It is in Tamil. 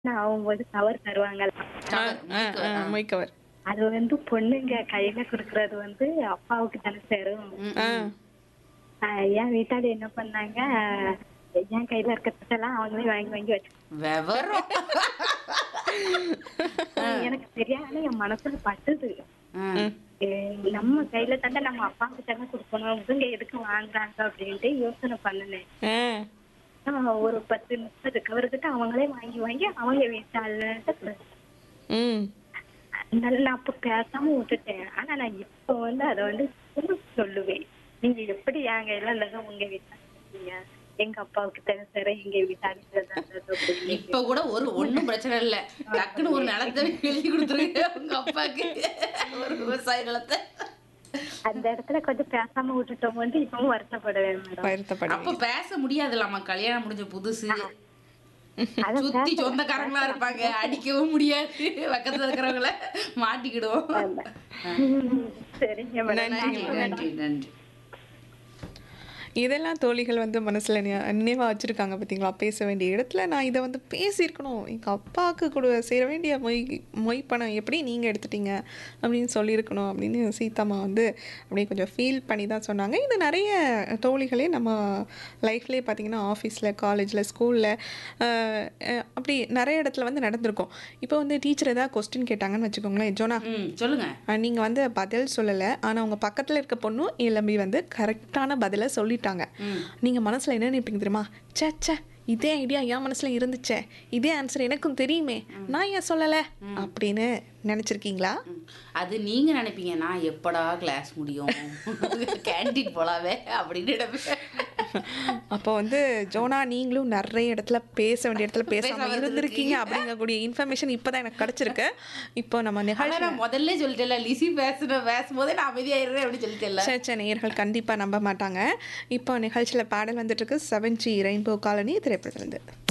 ஆகும்போது கவர் தருவாங்கல்ல. ஆ, கவர், ஆ, மொய் ஆ, கவர். மொய் கவர். அது வந்து பொண்ணுங்க கையில குடுக்குறது வந்து அப்பாவுக்கு தானே சேரும். ம், ஆ, ம். என் வீட்டாளி என்ன பண்ணாங்க, என் கையில இருக்கிறதெல்லாம் அவங்களே வாங்கி வாங்கி வச்சு விவரம். எனக்கு தெரியாம என் மனசுல பட்டுது. ஆ. ம், நம்ம கையில தானே நம்ம அப்பாவுக்கு தானே கொடுக்கணும், இவங்க எதுக்கு வாங்குறாங்க அப்படின்ட்டு யோசனை பண்ணினேன். ஆ. ஒரு 10, 30 கவர்கிட்ட அவங்களே வாங்கி வாங்கி அவங்க வீட்டாள ம். நான் அப்ப பேசாம விட்டுட்டேன். ஆனா நான் இப்ப வந்து அத வந்து சொல்லுவேன். நீங்க எப்படி என் கையில இல்லைன்னா உங்க வீட்டுல இருக்கீங்க, எங்க அப்பாவுக்கு தெரிஞ்ச எங்க வீட்டாளி அப்படின்னு. இப்ப கூட ஒண்ணும் பிரச்சனை இல்ல. டக்குன்னு ஒரு நிலத்தை எழுதி கொடுத்துருங்க உங்க அப்பாக்கு. ஒரு விவசாய நிலத்தை. அந்த இடத்துல கொஞ்சம் பேசாம விட்டுட்டோம் வந்து இப்பவும் வருத்தப்படுவேன் மேடம். வருத்தப்படுவீங்க. அப்ப பேச முடியாதுலாமா, கல்யாணம் முடிஞ்ச புதுசு. அத சுத்தி சொந்தக்காரங்களா இருப்பாங்க, அடிக்கவும் முடியாது. பக்கத்துல இருக்கிறவங்கள மாட்டிக்கிடுவோம். சரிங்க மேடம். நன்றிங்க நன்றி, நன்றி, நன்றி. இதெல்லாம் தோழிகள் வந்து மனசில் நினைவாக வச்சுருக்காங்க பார்த்தீங்களா? பேச வேண்டிய இடத்துல நான் இதை வந்து பேசியிருக்கணும், எங்கள் அப்பாவுக்கு கூட சேர வேண்டிய மொய் பணம் எப்படி நீங்கள் எடுத்துட்டீங்க அப்படின்னு சொல்லியிருக்கணும் அப்படின்னு சீதாம்மா வந்து அப்படியே கொஞ்சம் ஃபீல் பண்ணி தான் சொன்னாங்க. இது நிறைய தோழிகளே நம்ம லைஃப்லேயே பார்த்தீங்கன்னா ஆஃபீஸில், காலேஜில், ஸ்கூலில் அப்படி நிறைய இடத்துல வந்து நடந்திருக்கும். இப்போ வந்து டீச்சர் ஏதாவது கொஸ்டின் கேட்டாங்கன்னு வச்சுக்கோங்களேன், ஜோனா சொல்லுங்க. நீங்கள் வந்து பதில் சொல்லலை, ஆனால் உங்கள் பக்கத்தில் இருக்க பொண்ணும் இளம்பி வந்து கரெக்டான பதிலை சொல்லிட்டாங்க. நீங்கள் மனசில் என்ன நினைப்பீங்க தெரியுமா? சே சே, இதே ஐடியா என் மனசில் இருந்துச்சே, இதே ஆன்சர் எனக்கும் தெரியுமே, நான் ஏன் சொல்லலை அப்படின்னு நினச்சிருக்கீங்களா? அது நீங்க நினைப்பீங்க, நான் எப்படா கிளாஸ் முடியும், கேன்டீன் போலாவே அப்படின்னு நினைப்பேன். அப்போ வந்து ஜோனா நீங்களும் நிறைய இடத்துல பேச வேண்டிய இடத்துல பேசாமல் இருந்திருக்கீங்க அப்படிங்கக்கூடிய இன்ஃபர்மேஷன் இப்போ தான் எனக்கு கிடச்சிருக்கு. இப்போ நம்ம நிகழ்ச்சி நான் முதல்ல சொல்லிட்டேன்ல, லிசி பேசும்போதே நான் அமைதியாயிருந்தேன் அப்படின்னு சொல்லிட்டேன்ல. சே நேயர்கள் கண்டிப்பாக நம்ப மாட்டாங்க. இப்போ நிகழ்ச்சியில் பாடல் வந்துட்டு இருக்கு 7G ரெயின்போ காலனி திரைப்படத்துலேருந்து.